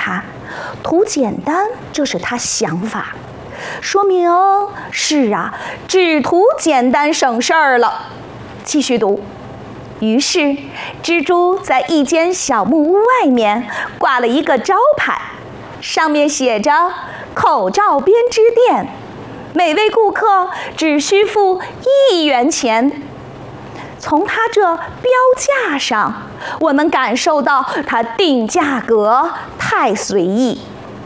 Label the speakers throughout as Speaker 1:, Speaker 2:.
Speaker 1: 它，图简单就是它想法，说明是啊，只图简单省事儿了。继续读。于是，蜘蛛在一间小木屋外面挂了一个招牌，上面写着“口罩编织店”，每位顾客只需付1元钱。从它这标价上，我们感受到它定价格太随意。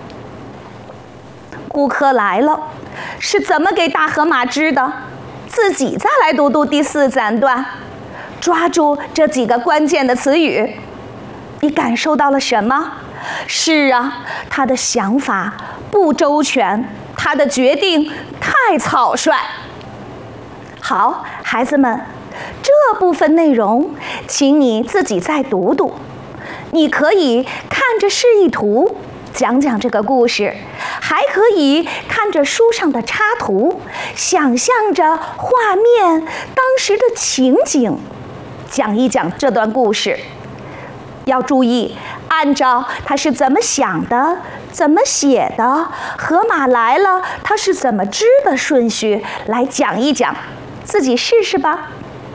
Speaker 1: 顾客来了，是怎么给大河马织的？自己再来读读第4暂段，抓住这几个关键的词语。你感受到了什么？是啊，他的想法不周全，他的决定太草率。好，孩子们，这部分内容请你自己再读读。你可以看着示意图讲讲这个故事，还可以看着书上的插图，想象着画面当时的情景，讲一讲这段故事。要注意按照他是怎么想的，怎么写的，河马来了他是怎么织的顺序来讲一讲，自己试试吧。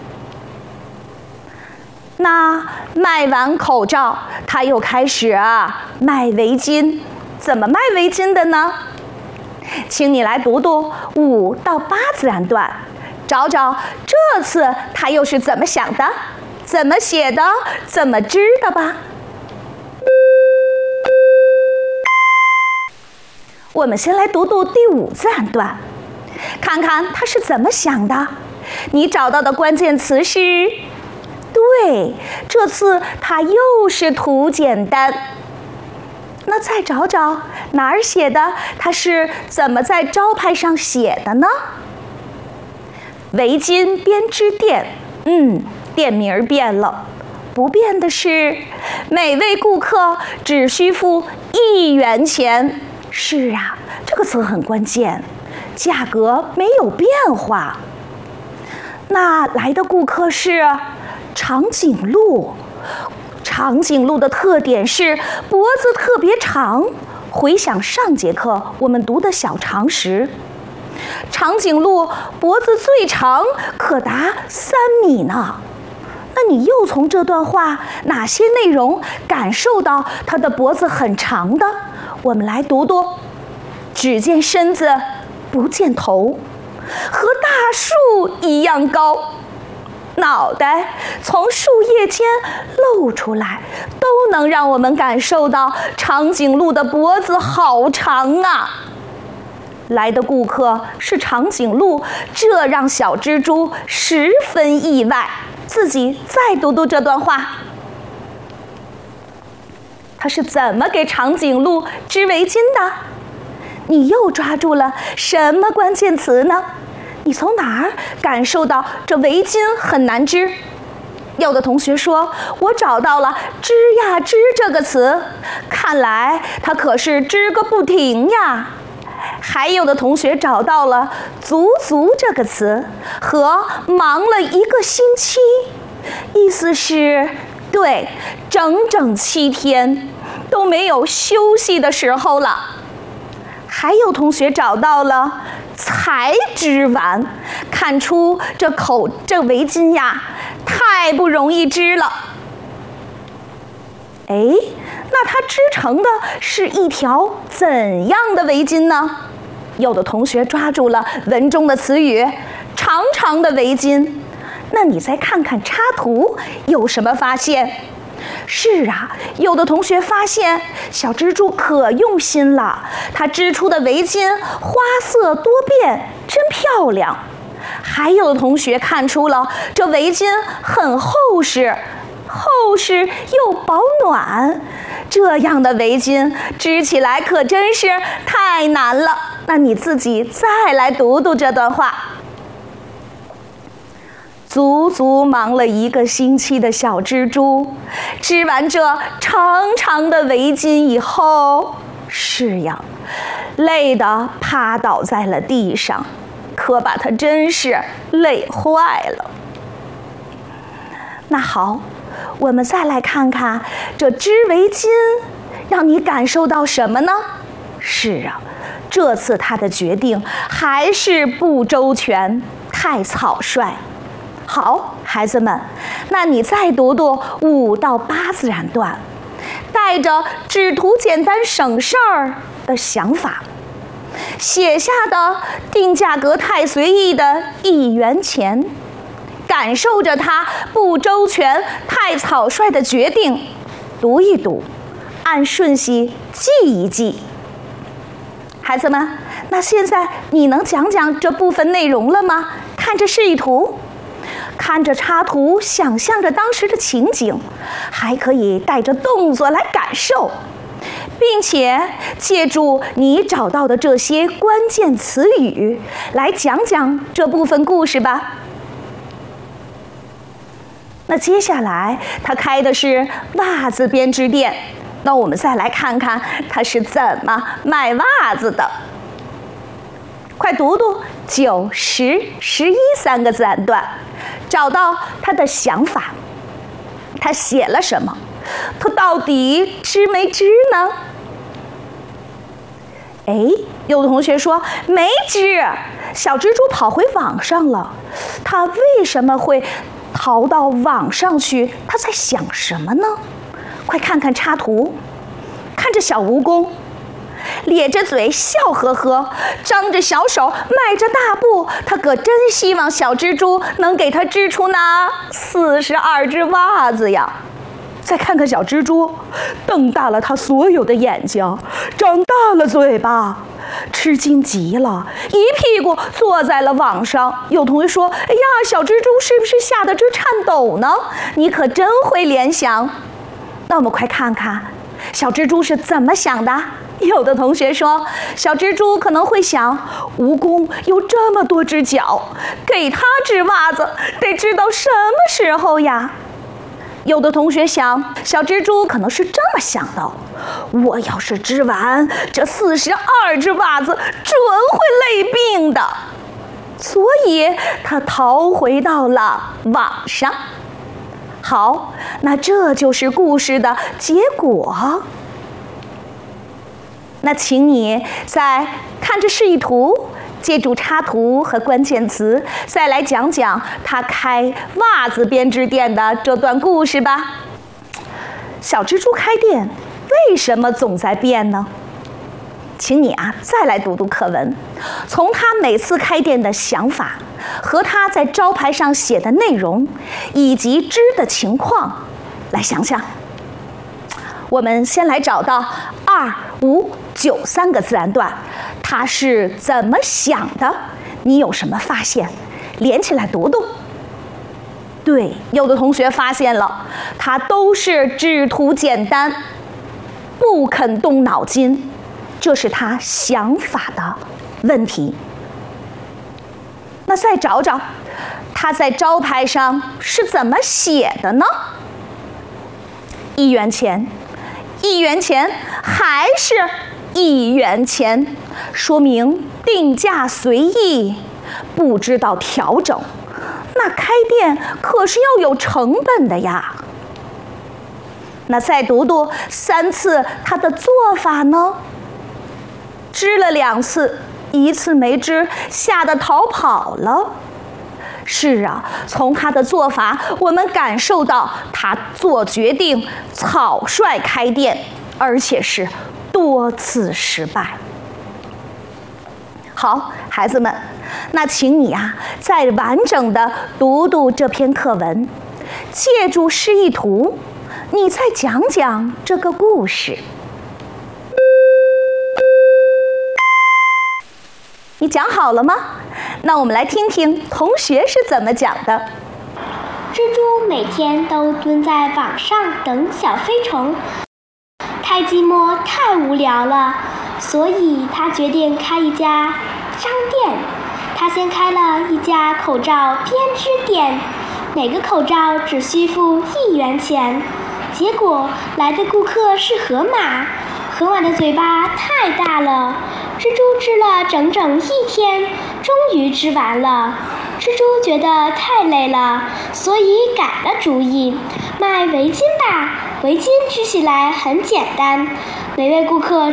Speaker 1: 那卖完口罩，他又开始卖围巾。怎么卖围巾的呢？请你来读读5到8暂段，找找这次他又是怎么想的，怎么写的，怎么织的吧。我们先来读读第5暂段，看看他是怎么想的。你找到的关键词是？对，这次它又是图简单。那再找找哪儿写的，它是怎么在招牌上写的呢？围巾编织店，店名变了。不变的是，每位顾客只需付1元钱。是啊，这个词很关键，价格没有变化。那来的顾客是长颈鹿。长颈鹿的特点是脖子特别长。回想上节课我们读的小常识，长颈鹿脖子最长，可达3米呢。那你又从这段话哪些内容感受到它的脖子很长的？我们来读读。只见身子，不见头，和大树一样高。脑袋从树叶间露出来，都能让我们感受到长颈鹿的脖子好长啊。来的顾客是长颈鹿，这让小蜘蛛十分意外。自己再读读这段话，他是怎么给长颈鹿织围巾的？你又抓住了什么关键词呢？你从哪儿感受到这围巾很难织？有的同学说，我找到了织呀织这个词，看来它可是织个不停呀。还有的同学找到了足足这个词和忙了1个星期，意思是对，整整7天都没有休息的时候了。还有同学找到了才织完，看出这围巾呀太不容易织了。那它织成的是一条怎样的围巾呢？有的同学抓住了文中的词语长长的围巾。那你再看看插图，有什么发现？是啊，有的同学发现小蜘蛛可用心了，它织出的围巾花色多变，真漂亮。还有的同学看出了这围巾很厚实，厚实又保暖，这样的围巾织起来可真是太难了。那你自己再来读读这段话。足足忙了1个星期的小蜘蛛，织完这长长的围巾以后，是呀，累得趴倒在了地上，可把它真是累坏了。那好，我们再来看看这织围巾让你感受到什么呢？是啊，这次他的决定还是不周全，太草率。好，孩子们，那你再读读5到8自然段，带着只图简单省事儿的想法写下的定价格太随意的1元钱，感受着他不周全、太草率的决定，读一读，按顺序记一记。孩子们，那现在你能讲讲这部分内容了吗？看着示意图，看着插图，想象着当时的情景，还可以带着动作来感受，并且借助你找到的这些关键词语来讲讲这部分故事吧。那接下来他开的是袜子编织店，那我们再来看看他是怎么卖袜子的。快读读9、10、11 3个自然段，找到他的想法，他写了什么，他到底知没知呢？有的同学说没知，小蜘蛛跑回网上了。他为什么会逃到网上去？他在想什么呢？快看看插图，看着小蜈蚣咧着嘴笑呵呵，张着小手迈着大步，他可真希望小蜘蛛能给他织出那42只袜子呀。再看看小蜘蛛，瞪大了他所有的眼睛，张大了嘴巴，吃惊极了，一屁股坐在了网上。有同学说，哎呀，小蜘蛛是不是吓得直颤抖呢？你可真会联想。那我们快看看小蜘蛛是怎么想的。有的同学说，小蜘蛛可能会想，蜈蚣有这么多只脚，给它织袜子得织到什么时候呀？有的同学想，小蜘蛛可能是这么想的，我要是织完这42只袜子，准会累病的。所以他逃回到了网上。好，那这就是故事的结果。那请你再看着示意图，借助插图和关键词，再来讲讲他开袜子编织店的这段故事吧。小蜘蛛开店为什么总在变呢？请你再来读读课文，从他每次开店的想法和他在招牌上写的内容以及织的情况来想想。我们先来找到2、5、9 3个自然段，他是怎么想的？你有什么发现？连起来读读。对，有的同学发现了，他都是只图简单，不肯动脑筋，这是他想法的问题。那再找找，他在招牌上是怎么写的呢？1元钱，1元钱，还是1元钱，说明定价随意，不知道调整。那开店可是要有成本的呀。那再读读3次他的做法呢？织了2次，1次没织，吓得逃跑了。是啊，从他的做法，我们感受到他做决定草率开店，而且是多次失败。好，孩子们，那请你再完整的读读这篇课文，借助示意图，你再讲讲这个故事。你讲好了吗？那我们来听听同学是怎么讲的。
Speaker 2: 蜘蛛每天都蹲在网上等小飞虫，太寂寞太无聊了，所以他决定开一家商店。他先开了一家口罩编织店，每个口罩只需付1元钱。结果来的顾客是河马，河马的嘴巴太大了，蜘蛛织了整整1天，终于织完了。蜘蛛觉得太累了，所以改了主意，卖围巾吧， 围巾织起来很简单，每位顾客